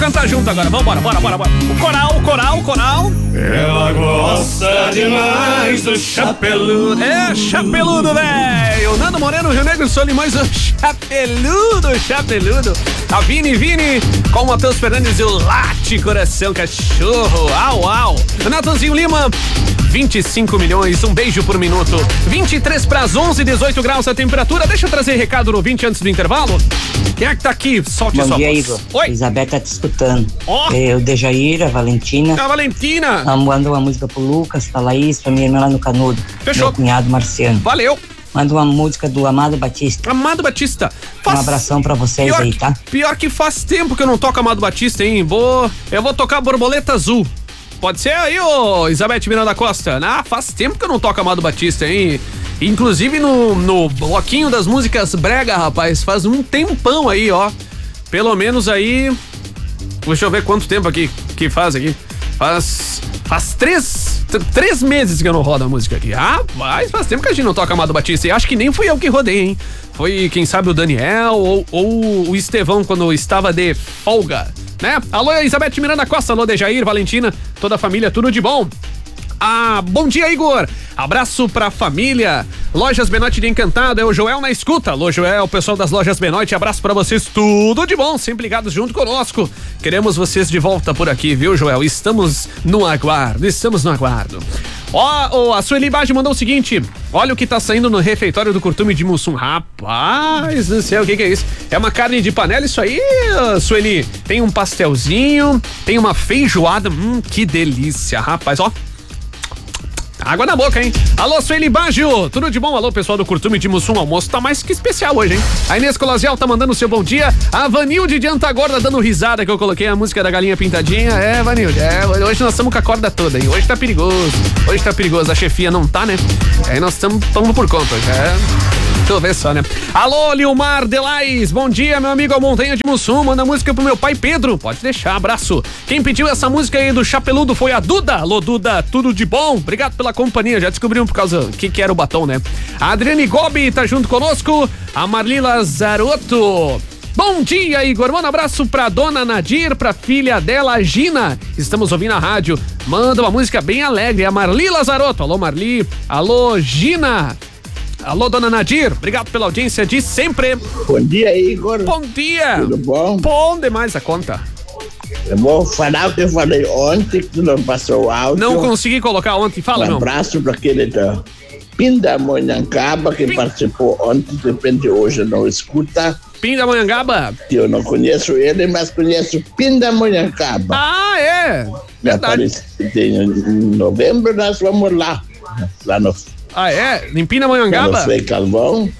cantar junto agora. Vambora, bora. O coral. Ela gosta demais do chapeludo. É, chapeludo, velho. Nando Moreno, Rio Negro, Solimões, o chapeludo. A Vini, com o Matheus Fernandes e o Late Coração Cachorro. Au. Natanzinho Lima, 25 milhões, um beijo por minuto. 23 para as 11, 18 graus a temperatura. Deixa eu trazer recado no ouvinte antes do intervalo. Quem é que tá aqui? Solte sua voz. Bom dia, Igor. Oi. Elizabeth tá te escutando. Ó. O Dejair, a Valentina. A Valentina. Manda uma música pro Lucas, pra Laís, pra minha irmã lá no Canudo. Fechou. Meu cunhado Marciano. Valeu. Manda uma música do Amado Batista. Amado Batista. Um abração pra vocês aí, tá? Pior que faz tempo que eu não toco Amado Batista, hein? Eu vou tocar Borboleta Azul. Pode ser aí, ô Elizabeth Miranda Costa? Faz tempo que eu não toco Amado Batista, hein? Inclusive no bloquinho das músicas brega, rapaz, faz um tempão aí, ó. Pelo menos aí... Deixa eu ver quanto tempo aqui que faz aqui. Faz 3 meses que eu não rodo a música aqui. Faz tempo que a gente não toca Amado Batista. E acho que nem fui eu que rodei, hein? Foi, quem sabe, o Daniel ou o Estevão quando estava de folga, né? Alô, Elizabeth Miranda Costa, alô, Dejair, Valentina, toda a família, tudo de bom? Bom dia, Igor. Abraço pra família. Lojas Benoit de Encantado, é o Joel na escuta. Alô, Joel, pessoal das Lojas Benoit, abraço pra vocês, tudo de bom, sempre ligados junto conosco. Queremos vocês de volta por aqui, viu, Joel? Estamos no aguardo. A Sueli Bage mandou o seguinte: olha o que tá saindo no refeitório do Curtume de Mussum. Rapaz do céu, o que é isso? É uma carne de panela isso aí, Sueli? Tem um pastelzinho, tem uma feijoada, que delícia, rapaz, ó. Água na boca, hein? Alô, Sueli Baggio, tudo de bom? Alô, pessoal do Curtume de Mussum, almoço tá mais que especial hoje, hein? A Inês Colaziel tá mandando o seu bom dia. A Vanilde de Antagorda dando risada que eu coloquei a música da Galinha Pintadinha. Vanilde, hoje nós estamos com a corda toda, hein? Hoje tá perigoso, a chefia não tá, né? Aí nós estamos por conta, Tu vê só, né? Alô, Lilmar Delais, bom dia, meu amigo, a Montanha de Mussum, manda música pro meu pai Pedro, pode deixar, abraço. Quem pediu essa música aí do Chapeludo foi a Duda. Alô, Duda, tudo de bom? Obrigado pela companhia, já descobrimos por causa que era o batom, né? A Adriane Gobi tá junto conosco, a Marli Lazarotto. Bom dia, Igor. Manda um abraço pra dona Nadir, pra filha dela, Gina. Estamos ouvindo a rádio. Manda uma música bem alegre, a Marli Lazarotto. Alô, Marli. Alô, Gina. Alô, dona Nadir, obrigado pela audiência de sempre. Bom dia, Igor. Bom dia. Tudo bom? Bom demais a conta. Eu vou falar o que eu falei ontem, que tu não passou o áudio. Não consegui colocar ontem, fala, meu. Um abraço para aquele da Pindamonhangaba que participou ontem, de repente hoje não escuta. Pindamonhangaba? Eu não conheço ele, mas conheço Pindamonhangaba. É? Verdade. Em novembro nós vamos lá no... Em Pindamonhangaba? No Frei Calvão,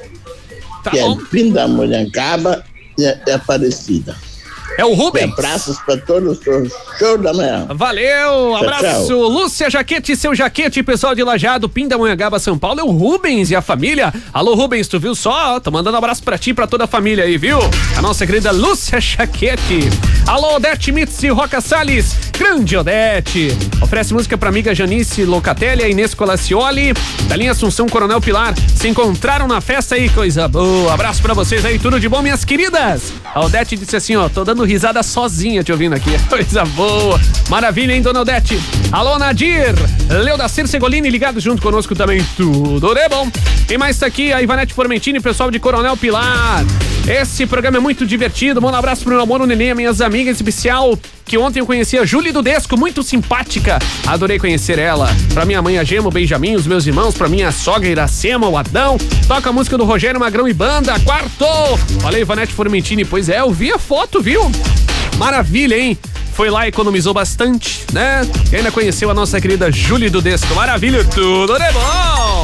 tá que bom. é Pindamonhangaba e é Aparecida. É o Rubens. Abraços para todos, show da manhã. Valeu, abraço. Tchau. Lúcia Jaquete, seu Jaquete, pessoal de Lajeado, Pindamonhangaba, São Paulo, é o Rubens e a família. Alô, Rubens, tu viu só? Tô mandando um abraço pra ti e pra toda a família aí, viu? A nossa querida Lúcia Jaquete. Alô, Odete Mitz e Roca Salles, grande Odete. Oferece música pra amiga Janice Locatelli, a Inês Colacioli, da linha Assunção Coronel Pilar. Se encontraram na festa aí, coisa boa. Abraço pra vocês aí, tudo de bom, minhas queridas. A Odete disse assim, ó, tô dando risada sozinha te ouvindo aqui. Coisa boa. Maravilha, hein, dona Odete? Alô, Nadir. Leodacir Segolini ligado junto conosco também. Tudo de bom. Quem mais tá aqui? A Ivanete Formentini, pessoal de Coronel Pilar. Esse programa é muito divertido. Manda um abraço pro meu amor, o Nenê, minhas amigas, em especial, que ontem eu conheci a Júlia Dudesco, muito simpática. Adorei conhecer ela. Pra minha mãe, a Gema, o Benjamin, os meus irmãos, pra minha sogra, Iracema, o Adão. Toca a música do Rogério Magrão e Banda. Quarto! Valeu, Ivanete Formentini. Pois é, eu vi a foto, viu? Maravilha, hein? Foi lá, economizou bastante, né? E ainda conheceu a nossa querida Júlia Dudesco. Maravilha, tudo de bom!